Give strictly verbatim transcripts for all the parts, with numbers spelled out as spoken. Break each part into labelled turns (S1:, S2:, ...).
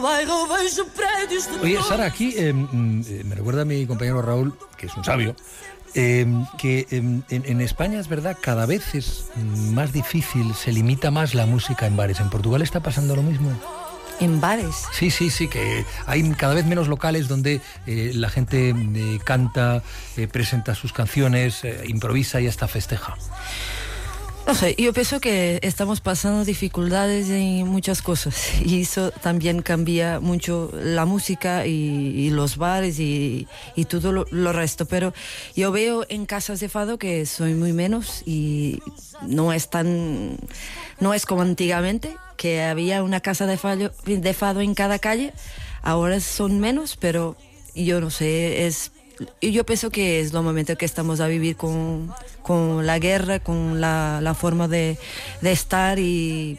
S1: Oye, Sara, aquí eh, me recuerda a mi compañero Raúl, que es un sabio, eh, que eh, en, en España es verdad, cada vez es más difícil, se limita más la música en bares. ¿En Portugal está pasando lo mismo?
S2: ¿En bares?
S1: Sí, sí, sí, que hay cada vez menos locales donde eh, la gente eh, canta, eh, presenta sus canciones, eh, improvisa y hasta festeja.
S2: No sé, yo pienso que estamos pasando dificultades en muchas cosas y eso también cambia mucho la música y, y los bares y, y todo lo, lo resto, pero yo veo en casas de fado que soy muy menos y no es tan, no es como antiguamente, que había una casa de fado, de fado en cada calle. Ahora son menos, pero yo no sé, es yo pienso que es lo momento que estamos a vivir con, con la guerra, con la, la forma de, de estar y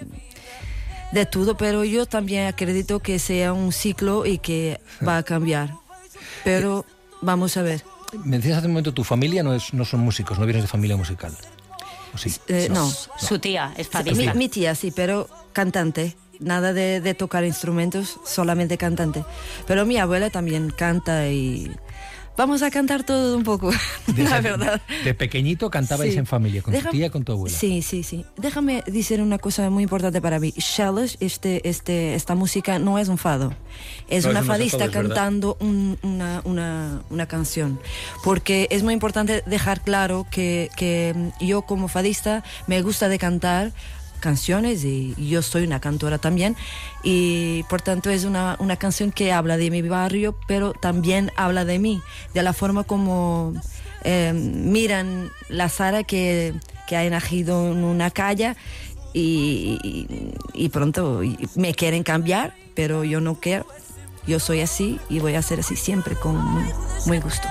S2: de todo, pero yo también acredito que sea un ciclo y que va a cambiar, pero vamos a ver.
S1: Me decías hace un momento, tu familia no, es, no son músicos, no vienes de familia musical. ¿O sí?
S2: Eh, no. no.
S3: Su tía es fadista.
S2: Mi, mi tía sí, pero cantante. Nada de, de tocar instrumentos, solamente cantante. Pero mi abuela también canta y vamos a cantar todo un poco,
S1: de,
S2: la verdad.
S1: De pequeñito cantabais sí. en familia, con Déjame, tu tía y con tu abuela.
S2: Sí, sí, sí. Déjame decir una cosa muy importante para mí. Shellish, este, este, esta música no es un fado. Es no, una es fadista fado, cantando un, una, una, una canción. Porque es muy importante dejar claro que, que yo como fadista me gusta de cantar canciones y yo soy una cantora también y por tanto es una, una canción que habla de mi barrio pero también habla de mí, de la forma como eh, miran la Sara que, que ha nacido en una calle y, y, y pronto me quieren cambiar pero yo no quiero, yo soy así y voy a ser así siempre con muy, muy gusto.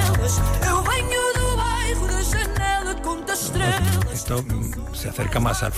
S1: Esto se acerca más al